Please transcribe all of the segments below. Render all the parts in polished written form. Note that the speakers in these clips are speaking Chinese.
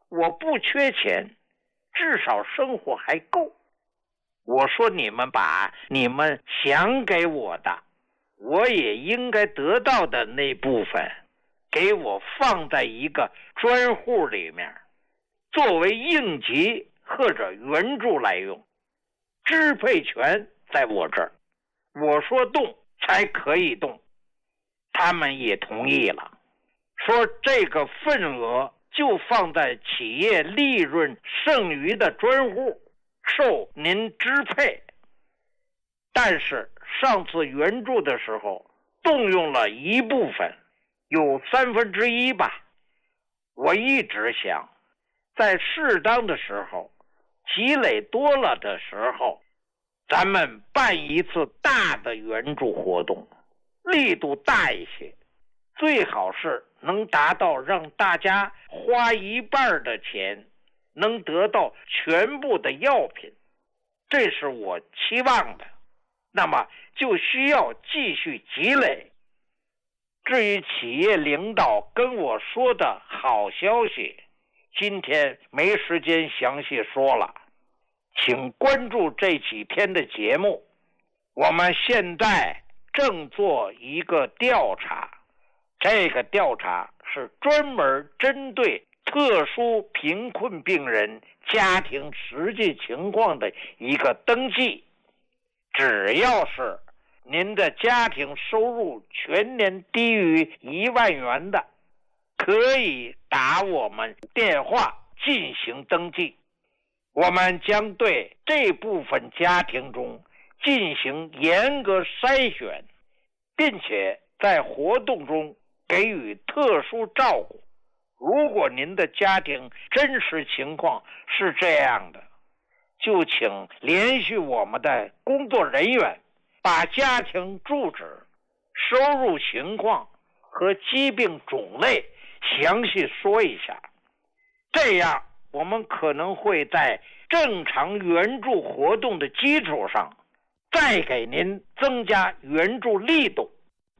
我不缺钱，至少生活还够。我说你们把你们想给我的，我也应该得到的那部分，给我放在一个专户里面，作为应急或者援助来用，支配权在我这儿，我说动才可以动。他们也同意了，说这个份额就放在企业利润剩余的专户，受您支配。但是上次援助的时候动用了一部分，有1/3吧。我一直想，在适当的时候，积累多了的时候，咱们办一次大的援助活动，力度大一些，最好是能达到让大家花一半的钱能得到全部的药品，这是我期望的。那么就需要继续积累。至于企业领导跟我说的好消息，今天没时间详细说了，请关注这几天的节目。我们现在正做一个调查，这个调查是专门针对特殊贫困病人家庭实际情况的一个登记。只要是您的家庭收入全年低于1万元的，可以打我们电话进行登记。我们将对这部分家庭中进行严格筛选，并且在活动中给予特殊照顾。如果您的家庭真实情况是这样的，就请联系我们的工作人员，把家庭住址、收入情况和疾病种类详细说一下。这样我们可能会在正常援助活动的基础上，再给您增加援助力度。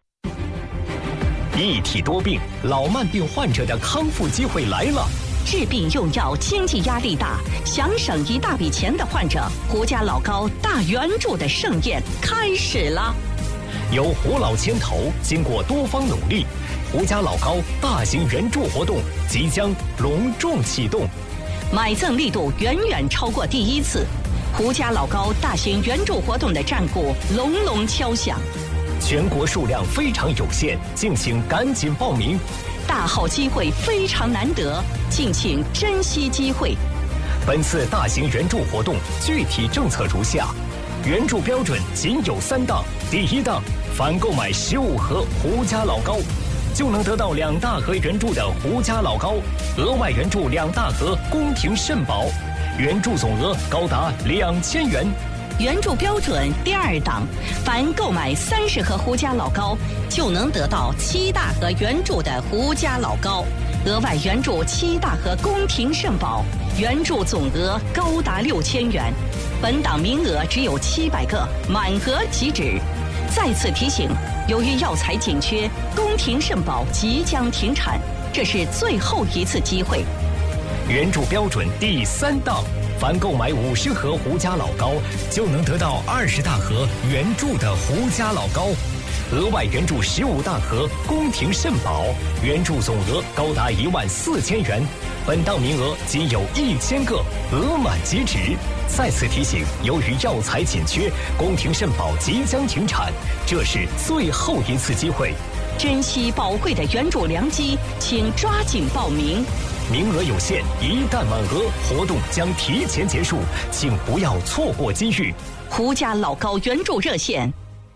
一体多病，老慢病患者的康复机会来了。 治病用药经济压力大，想省一大笔钱的患者，胡家老高大援助的盛宴开始了。 由胡老牵头，经过多方努力，胡家老高大型援助活动即将隆重启动。 买赠力度远远超过第一次，胡家老高大型援助活动的战鼓隆隆敲响。 全国数量非常有限，敬请赶紧报名。 大好机会非常难得，敬请珍惜机会。 本次大型援助活动具体政策如下：援助标准仅有3档。第1档，凡购买15盒胡家老高，就能得到2大盒援助的胡家老高，额外援助2大盒宫廷肾宝，援助总额高达2000元。 援助标准第2档，凡购买30盒胡家老高，就能得到7大盒援助的胡家老高，额外援助7大盒宫廷肾宝，援助总额高达6000元。本档名额只有700个，满额即止。再次提醒，由于药材紧缺，宫廷肾宝即将停产，这是最后一次机会。 援助标准第3档，凡购买50盒胡家老高，就能得到20大盒援助的胡家老高，额外援助15大盒宫廷肾宝，援助总额高达14000元。本档名额仅有1000个，额满即止。再次提醒，由于药材紧缺，宫廷肾宝即将停产，这是最后一次机会。 珍惜宝贵的援助良机，请抓紧报名。 名额有限，一旦满额，活动将提前结束，请不要错过机遇。 胡家老高援助热线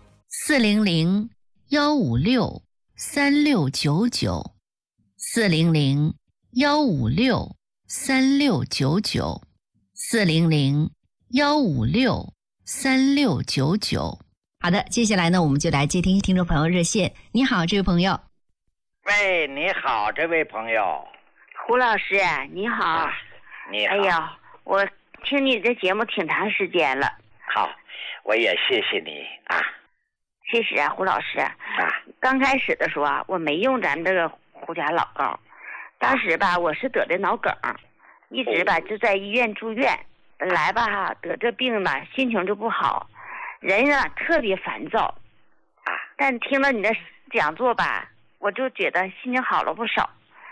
400-156-3699，400-156-3699。好的，接下来呢，我们就来接听听众朋友热线。你好，这位朋友。 喂，你好，这位朋友。 胡老师，你好。 你好。 哎呀，我听你的节目挺长时间了。 好，我也谢谢你啊。 其实啊，胡老师啊，刚开始的时候啊，我没用咱们这个胡家老高。当时吧，我是得的脑梗， 一直吧就在医院住院。本来吧得这病吧心情就不好，人啊特别烦躁。但听了你的讲座吧，我就觉得心情好了不少。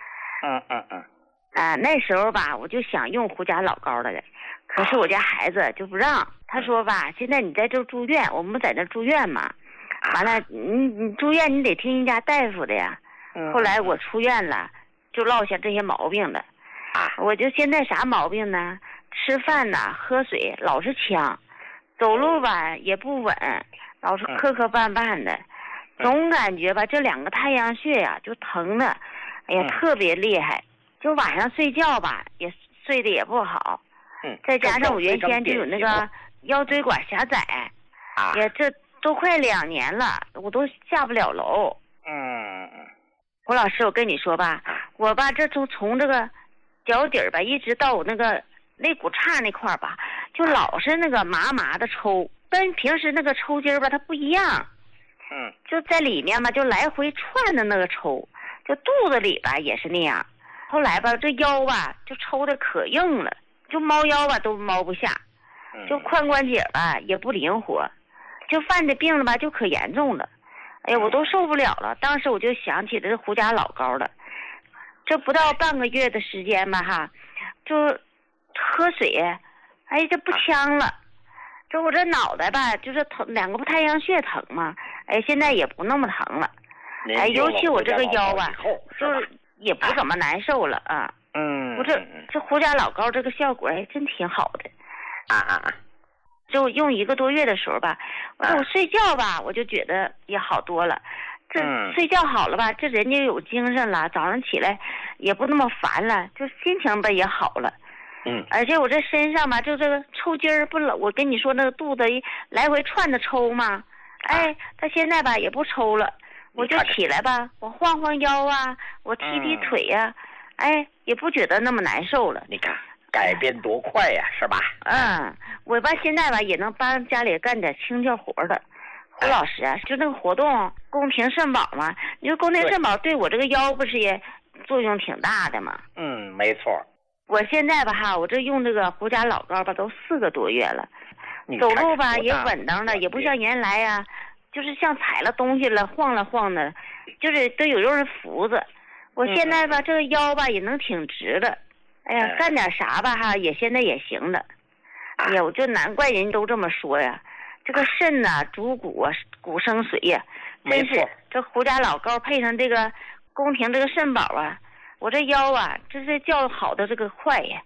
那时候吧我就想用胡家老膏的，可是我家孩子就不让。他说吧，现在你在这住院，我们在这住院嘛，完了你住院你得听人家大夫的呀。后来我出院了，就落下这些毛病了。我就现在啥毛病呢？吃饭呐，喝水老是呛，走路吧也不稳，老是磕磕绊绊的，总感觉吧这2个太阳穴呀就疼的，哎呀特别厉害。就晚上睡觉吧也睡得也不好。再加上我原先就有那个腰椎管狭窄，也这都快2年了，我都下不了楼。胡老师，我跟你说吧，我吧这从这个脚底吧一直到我那个肋骨叉那块吧，就老是那个麻麻的抽，跟平时那个抽筋吧它不一样。就在里面嘛就来回窜的那个抽，就肚子里吧也是那样。后来吧这腰吧就抽的可硬了，就猫腰吧都猫不下，就髋关节吧也不灵活，就犯这病了吧就可严重了。哎呀我都受不了了，当时我就想起这胡家老膏了。这不到半个月的时间吧就喝水哎这不呛了。这我这脑袋吧就是疼，2个太阳穴疼嘛，哎现在也不那么疼了。哎尤其我这个腰吧就是也不怎么难受了啊。我这胡家老膏这个效果哎真挺好的。就用1个多月的时候吧，我睡觉吧我就觉得也好多了。这睡觉好了吧，这人就有精神了，早上起来也不那么烦了，就心情吧也好了。而且我这身上吧就这个抽筋儿不老，我跟你说那个肚子一来回窜的抽嘛，哎他现在吧也不抽了。我就起来吧，我晃晃腰啊，我踢踢腿呀，哎也不觉得那么难受了。 你看改变多快呀，是吧？ 我吧现在吧也能帮家里干点清洁活的。胡老师啊，就那个活动宫廷肾宝嘛，你说宫廷肾宝对我这个腰不是也作用挺大的吗？ 没错。 我现在吧我这用这个胡家老膏吧都4个多月了，走路吧也稳当了，也不像原来呀就是像踩了东西了晃了晃的，就是都有人扶着。我现在吧这个腰吧也能挺直了。哎呀干点啥吧也现在也行了。哎呀我就难怪人都这么说呀，这个肾呐主骨啊，骨生水呀，真是这胡家老膏配上这个宫廷这个肾宝啊，我这腰啊这是叫好的这个快呀。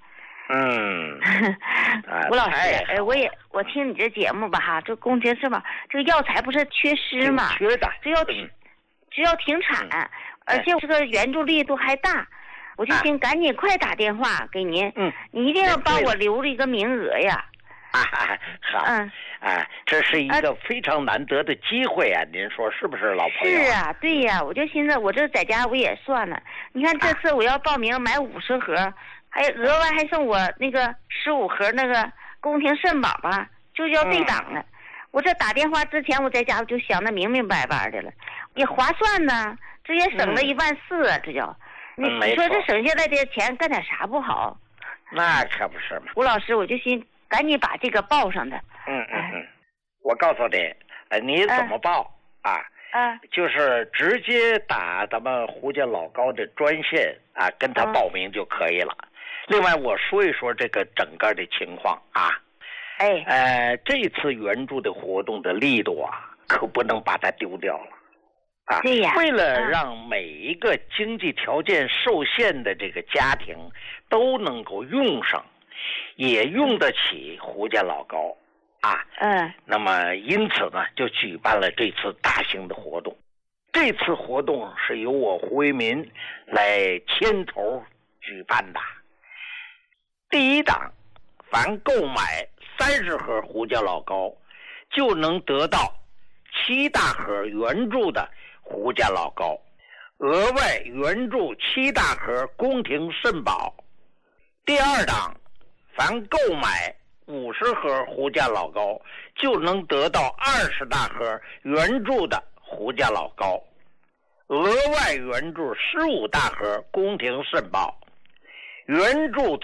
吴老师，我听你这节目吧这宫廷肾宝这个药材不是缺失吗？ 缺的， 只要停产，而且这个援助力度还大，我就请赶紧快打电话给您。你一定要帮我留一个名额呀。 好。这是一个非常难得的机会啊，您说是不是，老朋友？ 是啊，对呀，我就寻思我这在家我也算了，你看这次我要报名买50盒，还额外还送我那个15盒那个宫廷肾宝吧，就叫这档了。我这打电话之前我在家我就想得明明白白的了，也划算呢，这也省了14000啊，这叫你说这省下来的钱干点啥不好？ 那可不是嘛。 吴老师，我就寻赶紧把这个报上的。 我告诉你，你怎么报就是直接打咱们胡家老膏的专线跟他报名就可以了。另外我说一说这个整个的情况这次援助的活动的力度可不能把它丢掉了对呀。 为了让每一个经济条件受限的这个家庭都能够用上，也用得起胡家老膏那么因此呢就举办了这次大型的活动。这次活动是由我胡为民来牵头举办的。第一档，凡购买30盒胡家老膏就能得到7大盒援助的胡家老膏，额外援助7大盒宫廷肾宝。第二档，凡购买50盒胡家老膏就能得到20大盒援助的胡家老膏，额外援助15大盒宫廷肾宝。援助